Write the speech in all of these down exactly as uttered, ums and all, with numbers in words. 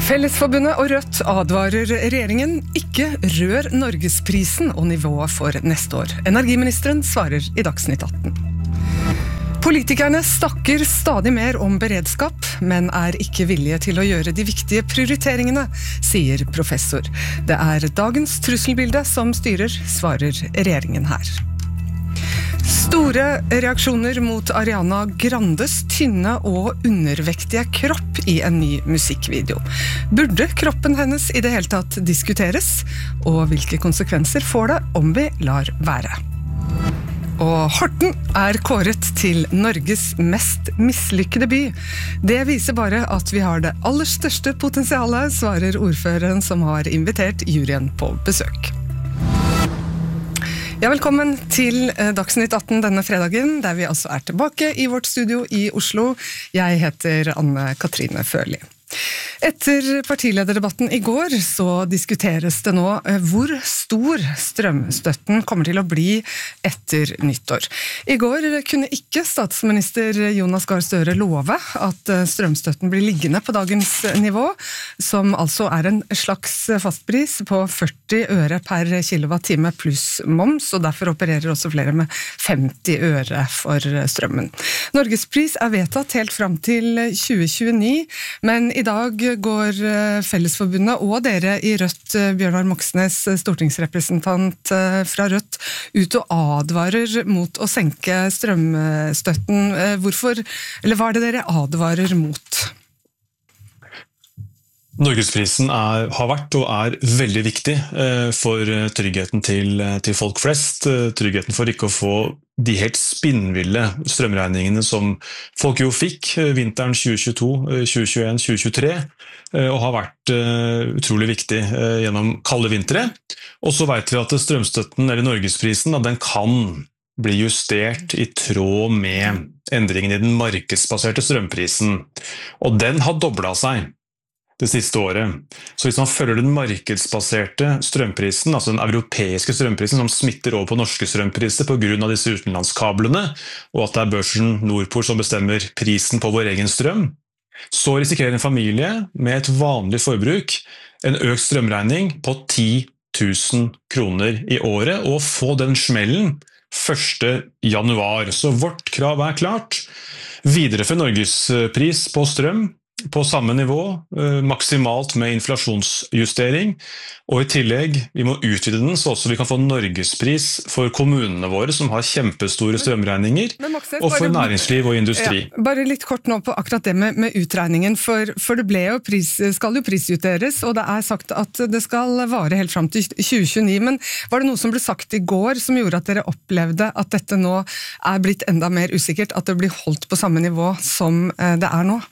Fellesforbundet og Rødt advarer regjeringen ikke rør Norgesprisen og nivået for neste år. Energiministeren svarer i Dagsnytt atten. Politikerne snakker stadig mer om beredskap, men er ikke villige til å gjøre de viktige prioriteringene, sier professor. Det er dagens trusselbilde som styrer, svarer regjeringen her. Store reaksjoner mot Ariana Grandes tynne og undervektige kropp i en ny musikkvideo. Burde kroppen hennes i det hele tatt diskuteres? Og hvilke konsekvenser får det om vi lar være? Og Horten er kåret til Norges mest mislykkede by. Det viser bare at vi har det aller største potensialet, svarer ordføreren som har invitert juryen på besøk. Ja, velkommen til Dagsnytt atten denne fredagen, der vi altså er tilbake i vårt studio i Oslo. Jeg heter Anne Katrine Førli. Etter partilederdebatten i går så diskuteres det nå hvor stor strømstøtten kommer til å bli etter nyttår. I går kunne ikke statsminister Jonas Gahr Støre love at strømstøtten blir liggende på dagens nivå, som altså er en slags fastpris på førti øre per kilowattime pluss moms, og derfor opererer også flere med femti øre for strømmen. Norgespris er vedtatt helt fram til tjue tjueni, men i dag går Fellesforbundet og dere i Rødt, Bjørnar Moxnes, stortingsrepresentant fra Rødt, ut og advarer mot å senke strømstøtten. Hvorfor, eller hva er det dere advarer mot? Norgesprisen er, har vært og er veldig viktig for tryggheten til, til folk flest. Tryggheten for ikke å få de helt spinnville strømregningene som folk jo fikk vinteren tjue tjueto, tjue tjueen, tjue tjuetre, og har vært utrolig viktig gjennom kalde vintre. Og så vet vi at strømstøtten, eller Norgesprisen, den kan bli justert i tråd med endringen i den markedsbaserte strømprisen. Og den har doblet seg det siste året. Så hvis man følger den markedsbaserte strømprisen, altså den europeiske strømprisen som smitter over på norske strømpriser på grunn av disse utenlandskablene, og at det er børsen Nordpol som bestemmer prisen på vår egen strøm, så risikerer en familie med et vanlig forbruk en økt strømregning på ti tusen kroner i året, og få den smellen første januar. Så vårt krav er klart. Viderefør Norgespris på strøm på samme nivå, maksimalt med inflasjonsjustering, og i tillegg, vi må utvide den, så også vi kan få Norgespris for kommunene våre, som har kjempestore strømregninger, Moxnes, og for bare, næringsliv og industri. Ja, bare litt kort nå på akkurat det med, med utregningen, for, for det ble jo pris, skal jo prisjuteres, og det er sagt at det skal vare helt frem til tjue tjueni, men var det noe som ble sagt i går som gjorde at dere opplevde at dette nå er blitt enda mer usikkert, at det blir holdt på samme nivå som det er nå?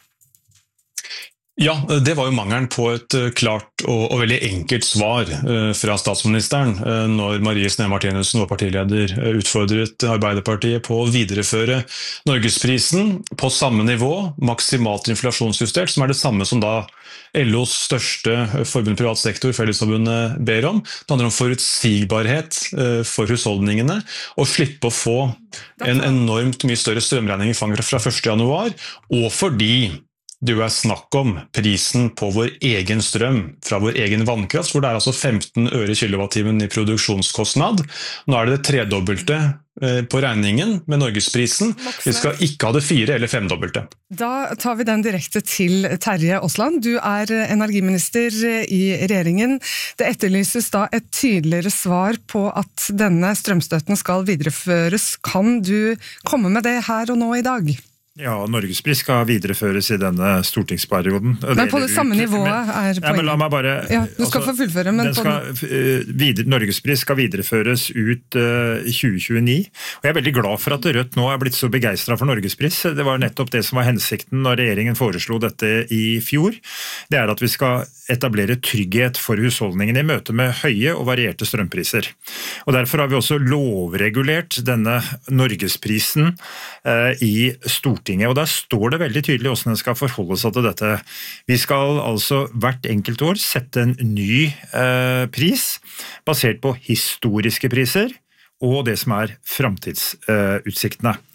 Ja, det var jo mangelen på et klart og, og veldig enkelt svar uh, fra statsministeren uh, når Marie Sneve Martinussen, vår partileder, uh, utfordret Arbeiderpartiet på å videreføre Norgesprisen på samme nivå, maksimalt inflasjonsjustert, som er det samme som da L O's største forbund privat sektor, Fellesforbundet, ber om. Det handler om forutsigbarhet uh, for husholdningene, og slippe å få en enormt mye større strømregning i fanget fra første januar, og fordi det er snakk om prisen på vår egen strøm fra vår egen vannkraft, hvor det er altså femten øre kilowattimen i produksjonskostnad. Nå er det det tredobbelte på regningen med Norgesprisen. Vi skal ikke ha det fire- eller femdobbelte. Da tar vi den direkte til Terje Aasland. Du er energiminister i regjeringen. Det etterlyses da et tydeligere svar på at denne strømstøtten skal videreføres. Kan du komme med det her og nå i dag? Ja, Norgespris skal videreføres i denne stortingsperioden. Men på det samme ut, nivået er poenget. Ja, men la meg bare... Ja, du skal altså, få fullføre, men... Skal, uh, videre, Norgespris skal videreføres ut uh, i tjue tjueni, og jeg er veldig glad for at Rødt nå er blitt så begeistret for Norgespris. Det var nettopp det som var hensikten når regjeringen foreslo dette i fjor. Det er at vi skal etablere trygghet for husholdningene i møte med høye og varierte strømpriser. Og derfor har vi også lovregulert denne Norgesprisen uh, i Stortinget. Og der står det veldig tydelig hvordan den skal forholde seg til dette. Vi skal altså hvert enkelt år sette en ny eh, pris, basert på historiske priser, og det som er fremtidsutsiktene. Eh,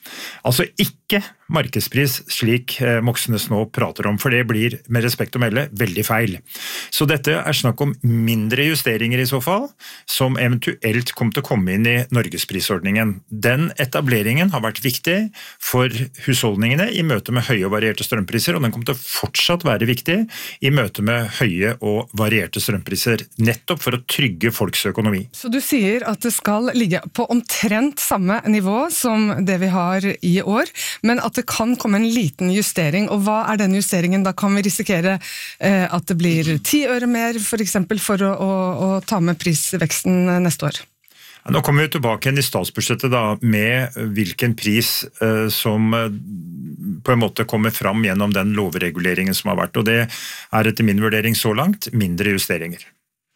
Altså ikke markedspris slik Moxnes nå prater om, for det blir med respekt å melde veldig feil. Så dette er snakk om mindre justeringer i så fall, som eventuelt kommer til å komme inn i Norgesprisordningen. Den etableringen har vært viktig for husholdningene i møte med høye og varierte strømpriser, og den kommer til å fortsatt være viktig i møte med høye og varierte strømpriser, nettopp for å trygge folks økonomi. Så du sier at det skal ligge på omtrent samme nivå som det vi har i år, men at det kan komme en liten justering, og hva er den justeringen? Da kan vi risikere eh, at det blir ti øre mer, for eksempel, for å, å, å ta med prisveksten neste år. Nå kommer vi tilbake igjen i statsbudsjettet da, med hvilken pris eh, som eh, på en måte kommer fram gjennom den lovreguleringen som har vært, og det er etter min vurdering så langt mindre justeringer.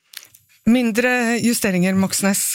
Mindre justeringer, Moxnes.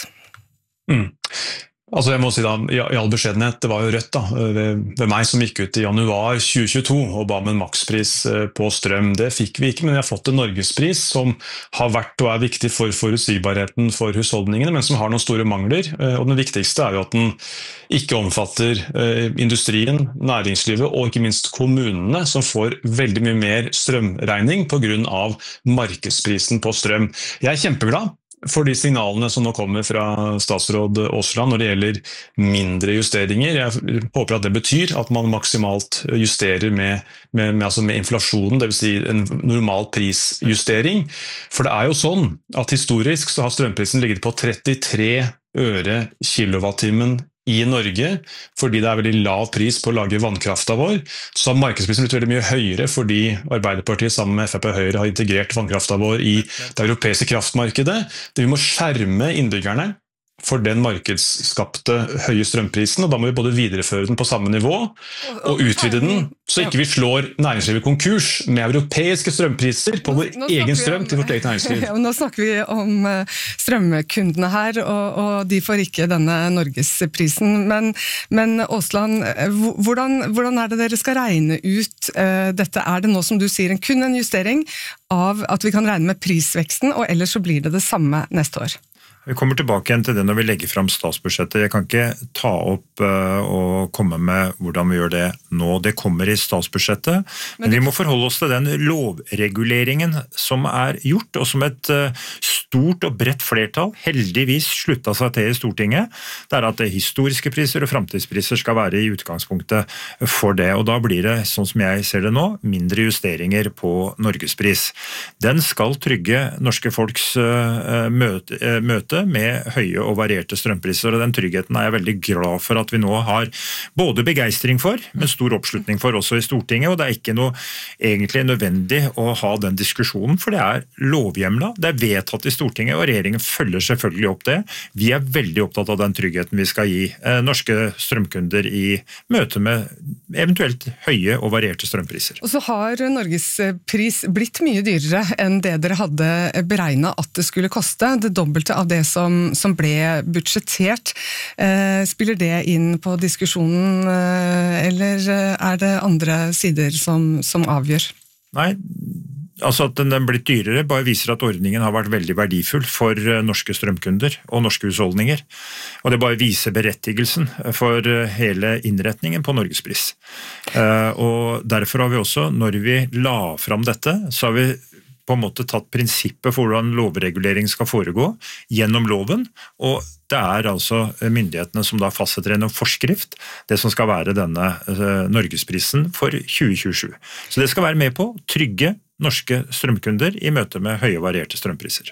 Mm. Altså jeg må si da, i all beskjedenhet, det var jo Rødt da, ved, ved meg som gikk ut i januar tjue tjueto og ba om en makspris på strøm. Det fikk vi ikke, men vi har fått en Norgespris som har vært og er viktig for forutsigbarheten for husholdningene, men som har noen store mangler. Og den viktigste er jo at den ikke omfatter industrien, næringslivet og ikke minst kommunene, som får veldig mye mer strømregning på grunn av markedsprisen på strøm. Jeg er kjempeglad for de signalene som nå kommer fra statsråd Aasland når det gjelder mindre justeringer. Jeg håper at det betyr at man maksimalt justerer med, med, med, altså med inflasjonen, det vil si en normal prisjustering. For det er jo sånn at historisk så har strømprisen ligget på trettitre øre kilowattimen i Norge, fordi det er veldig lav pris på å lage vannkrafta vår, så har markedsprisen blitt veldig mye høyere fordi Arbeiderpartiet sammen med F Rp og Høyre har integrert vannkrafta vår i det europeiske kraftmarkedet. Det vi må skjerme innbyggerne for den markedsskapte høye strømprisen, og da må vi både videreføre den på samme nivå og utvide den, så ikke vi slår næringslivet konkurs med europeiske strømpriser på vår egen strøm til vårt eget næringsliv. Ja, nå snakker vi om strømkundene her, og, og de får ikke denne Norgesprisen. Men, men Aasland, hvordan, hvordan er det dere skal regne ut uh, dette? Er det nå, som du sier, en, kun en justering av at vi kan regne med prisveksten, og ellers så blir det det samme neste år? Vi kommer tilbake igjen til det når vi legger frem statsbudsjettet. Jeg kan ikke ta opp uh, og komme med hvordan vi gjør det nå. Det kommer i statsbudsjettet, men, men vi må forholde oss til den lovreguleringen som er gjort, og som et uh, stort og bredt flertall heldigvis sluttet seg til i Stortinget. Det er at det historiske priser og fremtidspriser skal være i utgangspunktet for det, og da blir det, sånn som jeg ser det nå, mindre justeringer på Norgespris. Den skal trygge norske folks uh, møte, uh, møte med høye og varierte strømpriser, og den tryggheten er jeg veldig glad for at vi nå har både begeistring for, men stor oppslutning for også i Stortinget, og det er ikke noe egentlig nødvendig å ha den diskusjonen, for det er lovhjemlet, det er vedtatt i Stortinget, og regjeringen følger selvfølgelig opp det. Vi er veldig opptatt av den tryggheten vi skal gi eh, norske strømkunder i møte med eventuelt høye og varierte strømpriser. Og så har Norgespris blitt mye dyrere enn det dere hadde beregnet at det skulle koste, det dobbelte av det som, som ble budsjettert. Eh, spiller det inn på diskusjonen, eh, eller er det andre sider som, som avgjør? Nei, altså at den er blitt dyrere bare viser at ordningen har vært veldig verdifull for norske strømkunder og norske husholdninger. Og det bare viser berettigelsen for hele innretningen på Norgespris. Eh, og derfor har vi også, når vi la fram dette, så har vi på en måte tatt prinsippet for hvordan lovregulering skal foregå gjennom loven, og det er altså myndighetene som da fastsetter en forskrift, det som skal være denne uh, Norgesprisen for tjue tjuesju. Så det skal være med på å trygge norske strømkunder i møte med høye varierte strømpriser.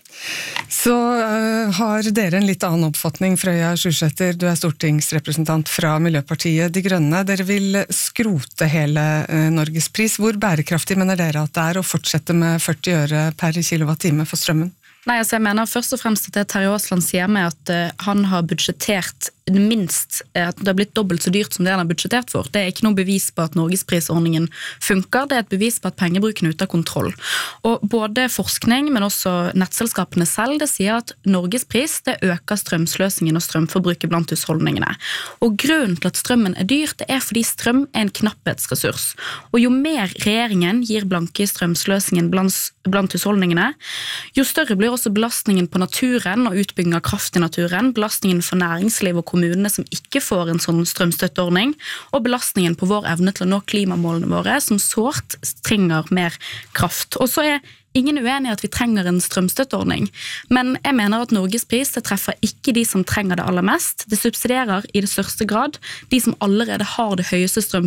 Så uh, har dere en litt annen oppfatning, Frøya Sjusæter, du er stortingsrepresentant fra Miljøpartiet De Grønne. Dere vil skrote hele uh, Norgespris. Hvor bærekraftig mener dere at det er å fortsette med førti øre per kilowattime for strømmen? Nei, altså jeg mener først og fremst at det Terje Aasland sier med at uh, han har budsjettert minst, at det har blitt dobbelt så dyrt som det han har budsjettert for. Det er ikke noe bevis på at Norgesprisordningen funker, det er et bevis på at pengebruken er ute av kontroll. Og både forskning, men også nettselskapene selv, det sier at Norgespris det øker strømsløsingen og strømforbruket blant husholdningene. Og grunnen til at strømmen er dyr, det er fordi strøm er en knapphetsressurs. Og jo mer regjeringen gir blanke i strømsløsingen blant, blant husholdningene, jo større blir også belastningen på naturen og utbygging av kraft i naturen, belastningen for næringsliv og kommuner, kommunene som ikke får en sånn strømstøtteordning, og belastningen på vår evne til å nå klimamålene våre, som sårt trenger mer kraft. Og så er ingen uenig i at vi trenger en strømstøtteordning, men jeg mener at Norgespris det treffer ikke de som trenger det aller mest. Det subsidierer i det største grad de som allerede har det høyeste strøm